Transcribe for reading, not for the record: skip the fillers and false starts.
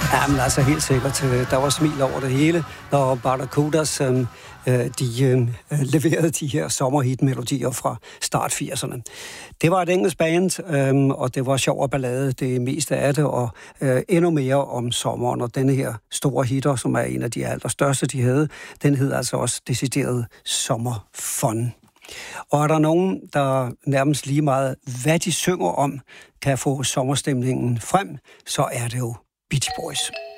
Jamen altså helt sikkert. Der var smil over det hele, når Barracudas leverede de her sommerhit-melodier fra start 80'erne. Det var et engelsk band, og det var sjov og ballade det meste af det, og endnu mere om sommeren. Og denne her store hitter, som er en af de allerstørste, de havde, den hed altså også decideret Sommerfun. Og er der nogen, der nærmest lige meget, hvad de synger om, kan få sommerstemningen frem, så er det jo Beach Boys.